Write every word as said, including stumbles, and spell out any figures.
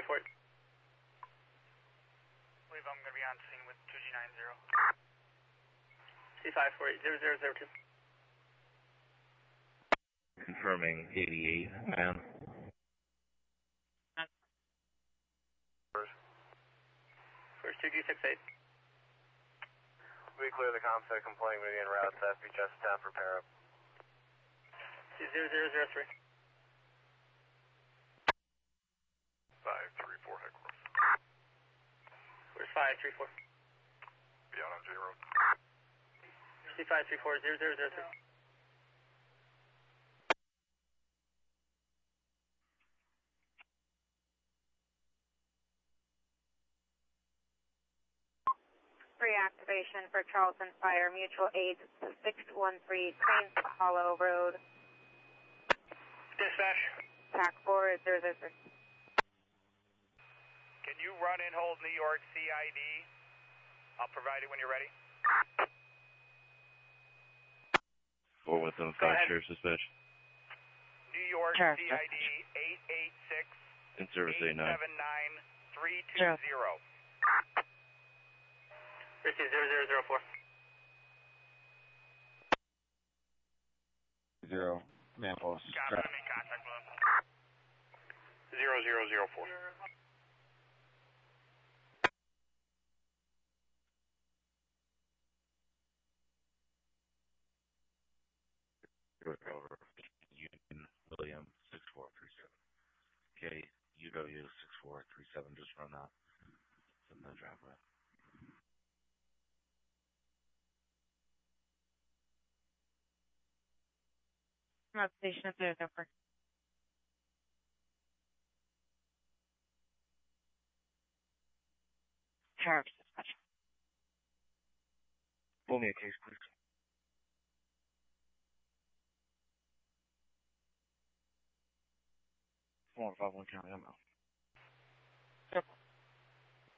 five four eight. I believe I'm going to be on scene with two G nine zero. C five four eight zero zero zero two. Confirming eighty-eight, man. First two G six eight. We clear the ComSec complaint median route to F H S ten for pair up. C zero zero zero three. five three four headquarters. Where's five three four? Beyond on J road. C five three four zero zero zero three. Reactivation for Charleston Fire Mutual Aid six one three Cranes Hollow Road. Dispatch. T A C four zero zero three. Can you run and hold New York C I D? I'll provide it when you're ready. Four with them, five sheriff's dispatch. New York Sure. C I D eight eight six In service eight eight nine. seven nine three two zero. Receive zero zero zero four. Zero. Man post. Copy, I'm in contact with him. Zero zero zero four. Over. Union William six four three seven. K U W six four three seven. Just run that. In the driveway. Route station zero zero four. Sheriff's dispatch. Pull me a case, please. Four one five one county, I'm out.